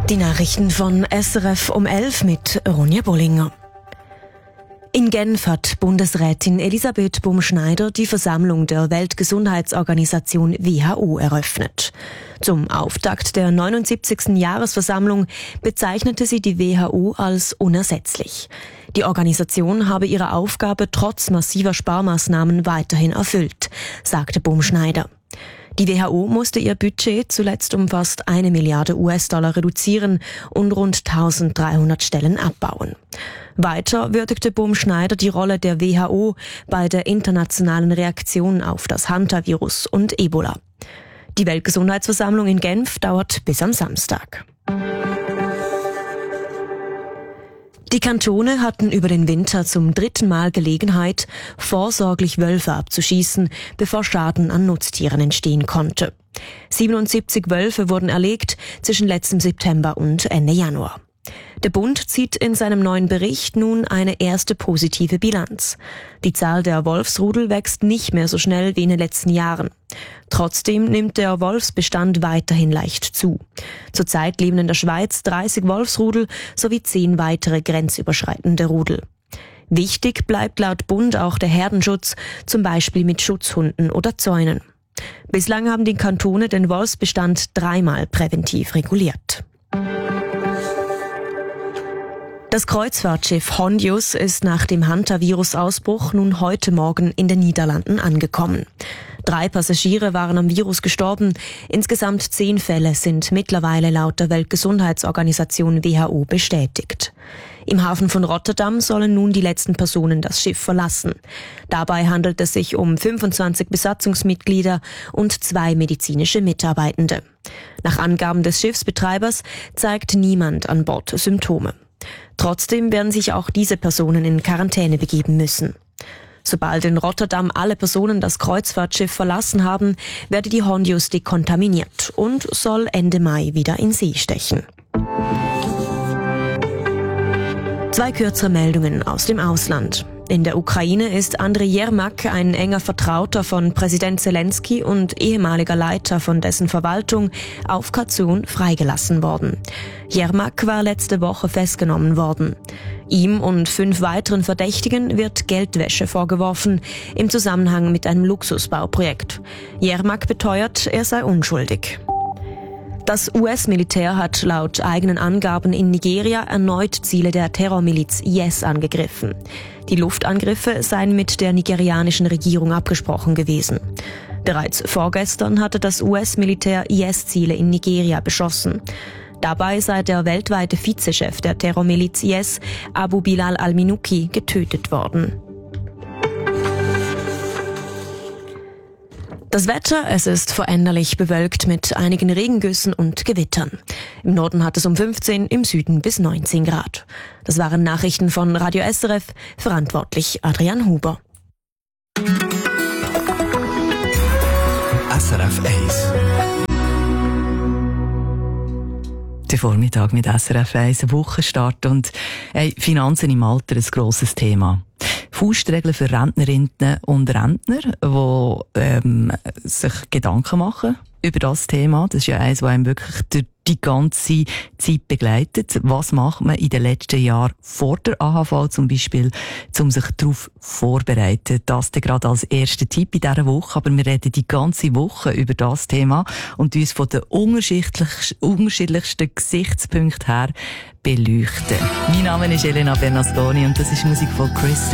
Die Nachrichten von SRF um 11 mit Ronja Bollinger. In Genf hat Bundesrätin Elisabeth Bumschneider die Versammlung der Weltgesundheitsorganisation WHO eröffnet. Zum Auftakt der 79. Jahresversammlung bezeichnete sie die WHO als unersetzlich. Die Organisation habe ihre Aufgabe trotz massiver Sparmaßnahmen weiterhin erfüllt, sagte Bumschneider. Die WHO musste ihr Budget zuletzt um fast 1 Milliarde US-Dollar reduzieren und rund 1300 Stellen abbauen. Weiter würdigte Bumschneider die Rolle der WHO bei der internationalen Reaktion auf das Hantavirus und Ebola. Die Weltgesundheitsversammlung in Genf dauert bis am Samstag. Die Kantone hatten über den Winter zum 3. Mal Gelegenheit, vorsorglich Wölfe abzuschießen, bevor Schaden an Nutztieren entstehen konnte. 77 Wölfe wurden erlegt zwischen letztem September und Ende Januar. Der Bund zieht in seinem neuen Bericht nun eine erste positive Bilanz. Die Zahl der Wolfsrudel wächst nicht mehr so schnell wie in den letzten Jahren. Trotzdem nimmt der Wolfsbestand weiterhin leicht zu. Zurzeit leben in der Schweiz 30 Wolfsrudel sowie 10 weitere grenzüberschreitende Rudel. Wichtig bleibt laut Bund auch der Herdenschutz, zum Beispiel mit Schutzhunden oder Zäunen. Bislang haben die Kantone den Wolfsbestand 3-mal präventiv reguliert. Das Kreuzfahrtschiff Hondius ist nach dem Hantavirus-Ausbruch nun heute Morgen in den Niederlanden angekommen. 3 Passagiere waren am Virus gestorben. Insgesamt 10 Fälle sind mittlerweile laut der Weltgesundheitsorganisation WHO bestätigt. Im Hafen von Rotterdam sollen nun die letzten Personen das Schiff verlassen. Dabei handelt es sich um 25 Besatzungsmitglieder und 2 medizinische Mitarbeitende. Nach Angaben des Schiffsbetreibers zeigt niemand an Bord Symptome. Trotzdem werden sich auch diese Personen in Quarantäne begeben müssen. Sobald in Rotterdam alle Personen das Kreuzfahrtschiff verlassen haben, werde die Hondius dekontaminiert und soll Ende Mai wieder in See stechen. 2 kürzere Meldungen aus dem Ausland. In der Ukraine ist Andriy Jermak, ein enger Vertrauter von Präsident Zelensky und ehemaliger Leiter von dessen Verwaltung, auf Kaution freigelassen worden. Jermak war letzte Woche festgenommen worden. Ihm und 5 weiteren Verdächtigen wird Geldwäsche vorgeworfen im Zusammenhang mit einem Luxusbauprojekt. Jermak beteuert, er sei unschuldig. Das US-Militär hat laut eigenen Angaben in Nigeria erneut Ziele der Terrormiliz IS angegriffen. Die Luftangriffe seien mit der nigerianischen Regierung abgesprochen gewesen. Bereits vorgestern hatte das US-Militär IS-Ziele in Nigeria beschossen. Dabei sei der weltweite Vizechef der Terrormiliz IS, Abu Bilal al-Minuki, getötet worden. Das Wetter, es ist veränderlich bewölkt mit einigen Regengüssen und Gewittern. Im Norden hat es um 15, im Süden bis 19 Grad. Das waren Nachrichten von Radio SRF, verantwortlich Adrian Huber. SRF 1. Der Vormittag mit SRF 1, Wochenstart und Finanzen im Alter, ein grosses Thema. Faustregeln für Rentnerinnen und Rentner, die sich Gedanken machen über das Thema. Das ist ja eines, das einem wirklich durch die ganze Zeit begleitet. Was macht man in den letzten Jahren vor der AHV zum Beispiel, um sich darauf vorzubereiten? Das gerade als erster Tipp in dieser Woche. Aber wir reden die ganze Woche über das Thema und uns von den unterschiedlichsten Gesichtspunkten her beleuchten. Mein Name ist Elena Bernasconi und das ist Musik von Chris